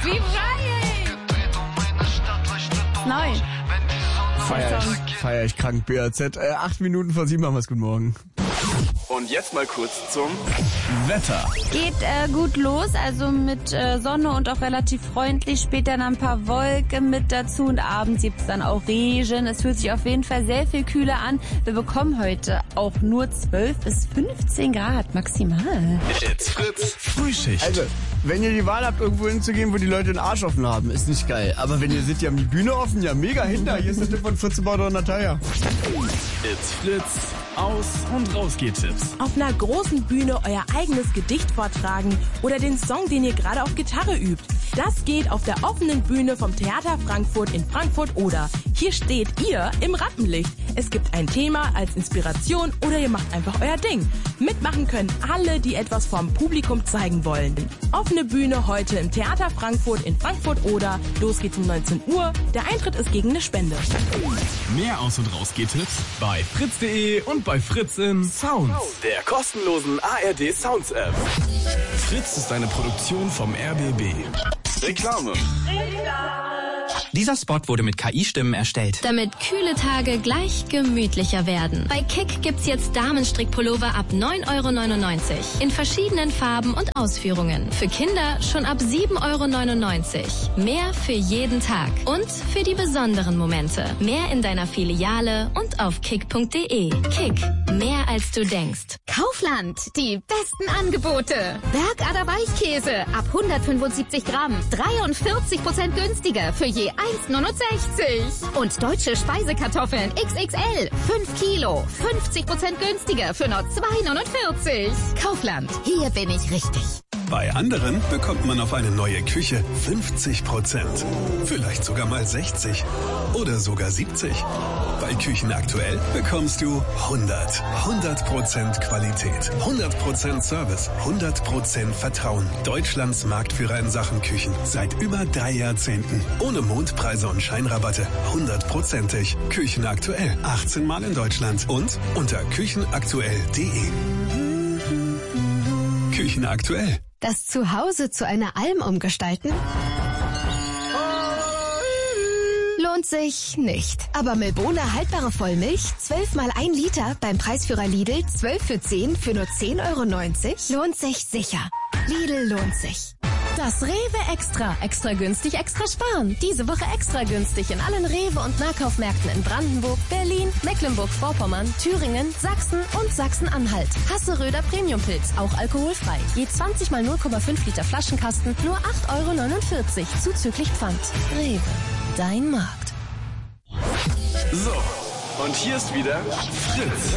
Wie Friday! Neu. Feier ich krank, BAZ. 8 Minuten vor 7 haben wir es. Guten Morgen. Und jetzt mal kurz zum Wetter. Geht gut los, also mit Sonne und auch relativ freundlich. Später dann ein paar Wolken mit dazu und abends gibt es dann auch Regen. Es fühlt sich auf jeden Fall sehr viel kühler an. Wir bekommen heute auch nur 12 bis 15 Grad maximal. It's Fritz Frühschicht. Also, wenn ihr die Wahl habt, irgendwo hinzugehen, wo die Leute den Arsch offen haben, ist nicht geil. Aber wenn ihr seht, die haben die Bühne offen, ja mega hinter. Hier ist der Tipp von Fritz, Bauder und Natalia. It's Fritz. Aus- und Rausgeht-Tipps. Auf einer großen Bühne euer eigenes Gedicht vortragen oder den Song, den ihr gerade auf Gitarre übt. Das geht auf der offenen Bühne vom Theater Frankfurt in Frankfurt-Oder. Hier steht ihr im Rampenlicht. Es gibt ein Thema als Inspiration oder ihr macht einfach euer Ding. Mitmachen können alle, die etwas vom Publikum zeigen wollen. Offene Bühne heute im Theater Frankfurt in Frankfurt-Oder. Los geht's um 19 Uhr. Der Eintritt ist gegen eine Spende. Mehr Aus- und Rausgeht-Tipps bei fritz.de und bei Fritz in Sounds, der kostenlosen ARD Sounds App. Fritz ist eine Produktion vom RBB. Reklame. Dieser Spot wurde mit KI-Stimmen erstellt. Damit kühle Tage gleich gemütlicher werden. Bei Kick gibt's jetzt Damenstrickpullover ab 9,99 € in verschiedenen Farben und Ausführungen. Für Kinder schon ab 7,99 €. Mehr für jeden Tag und für die besonderen Momente. Mehr in deiner Filiale und auf kick.de. Kick, mehr als du denkst. Kaufland, die besten Angebote. Bergader Weichkäse ab 175 Gramm, 43% günstiger für je 1,69 €. Und deutsche Speisekartoffeln XXL, 5 Kilo, 50% günstiger für nur 2,49 €. Kaufland, hier bin ich richtig. Bei anderen bekommt man auf eine neue Küche 50%. Vielleicht sogar mal 60. Oder sogar 70. Bei Küchen aktuell bekommst du 100% Qualität, 100% Service, 100% Vertrauen. Deutschlands Marktführer in Sachen Küchen. Seit über 3 Jahrzehnten. Ohne Mondpreise und Scheinrabatte. 100%ig. Küchen aktuell. 18 Mal in Deutschland. Und unter küchenaktuell.de. Küchen aktuell. Das Zuhause zu einer Alm umgestalten? Lohnt sich nicht. Aber Milbona haltbare Vollmilch, 12 mal 1 Liter beim Preisführer Lidl, 12 für 10 für nur 10,90 €, lohnt sich sicher. Lidl lohnt sich. Das Rewe Extra. Extra günstig, extra sparen. Diese Woche extra günstig in allen Rewe- und Nahkaufmärkten in Brandenburg, Berlin, Mecklenburg-Vorpommern, Thüringen, Sachsen und Sachsen-Anhalt. Hasseröder Premiumpilz, auch alkoholfrei. Je 20 mal 0,5 Liter Flaschenkasten, nur 8,49 € zuzüglich Pfand. Rewe, dein Markt. So, und hier ist wieder Fritz.